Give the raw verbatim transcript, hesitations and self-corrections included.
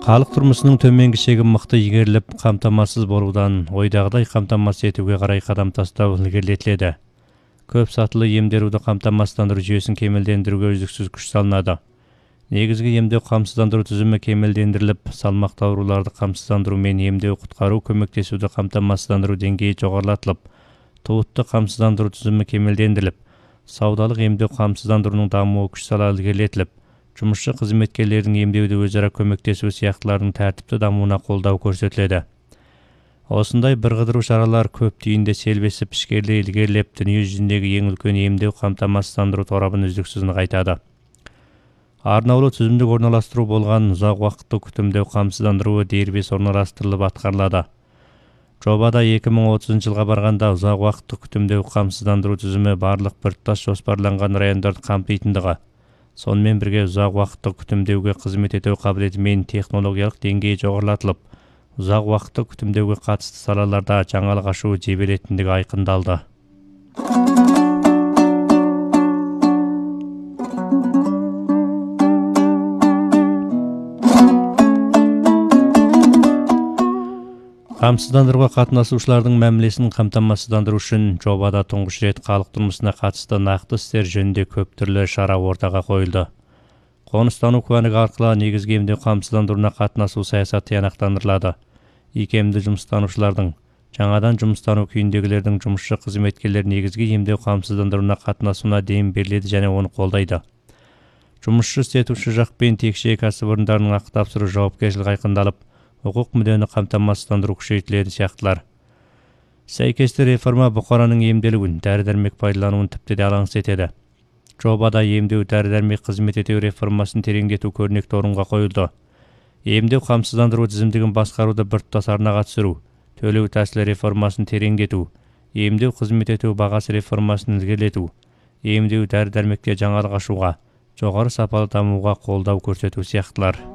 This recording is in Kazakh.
Халық тұрмысының төменгі шегі мықты игеріліп, қамтамасыз болудан ойдағыдай қамтамасыз етуге қарай қадам тастау ілгерілетіледі. Көп сатылы емдеруді қамтамасыздандыру жүйесін кемелдендіруге үздіксіз күш салынады. Негізгі емдеу қамсыздандыру тізімі кемелдендіріліп, салмақты ауруларды қамсыздандыру мен емдеу құтқару көмектесуді қамтамасыздандыру деңгейі жоғарылатылып, туытты қамсыздандыру тізімі кемелдендіріліп, саудалық емдеу қамсыздандыруының дамуы күш сала ілгерілетіліп, жұмысшы қызметкерлердің емдеуді өзара көмектесу сияқтылардың тәртіпті дамуына қолдау көрсетіледі. Осындай бірқыдыру шаралар көп түйінді селбесіп ішкерлей ілгерілеп, дүние жүзіндегі ең үлкен емдеу қамтамасыздандыру торабын үздіксіз нығайтады. Арнаулы түзімдік орналастыру болған ұзақ уақытты күтімдеу қамсыздандыруы дербес орналастырылып атқарылады. Жобада екі мың отызыншы жылға барғанда ұзақ уақытты күтімдеу қамсыздандыру тізімі барлық біртұтас жоспарланған райондарды қамтитындығы, сонымен бірге ұзақ уақытты күтімдеуге қызмет ету қабілеті мен технологиялық деңгейі жоғарылатылып, ұзақ уақытты күтімдеуге қатысты салаларда жаңалық ашу жебелетіндігі айқындалды. Қамсыздандыруға қатынасушылардың мәмілесін қамтамасыздандыру үшін жобада тұңғыш рет халық тұрмысына қатысты нақты істер жөнінде көп түрлі шара ортаға қойылды. Қоныстану куәлігі арқылы негізгі емдеу қамсыздандыруына қатынасу саясаты тиянақтандырылады. Икемді жұмыстанушылардың, жаңадан жұмыстану күйіндегілердің жұмысшы қызметкерлер негізгі емдеу қамсыздандыруына қатынасуына дем беріледі және оны қолдайды. Жұмысшы істетуші жақ пен текше кәсіпорындарының ақы тапсыру жауапкершілігі айқындалып, құқық мүддені қамтамасыздандыру күшейтіледі сияқтылар. Сәйкесті реформа бұқараның емделуін, дәрі-дәрмек пайдалануын тіпті де алаңсыз етеді. Жобада емдеу дәрі-дәрмек қызмет ету реформасын тереңдету көрнекті орынға қойылды. Емдеу қамсыздандыру тізімдігін басқаруды біртұтас арнаға түсіру, төлеу тәсілі реформасын тереңдету, емдеу қызмет ету бағасы реформасын ілгерілету, емдеу дәрі-дәрмекте жаңалық ашуға, жоғары сапалы дамуға қолдау көрсету сияқтылар.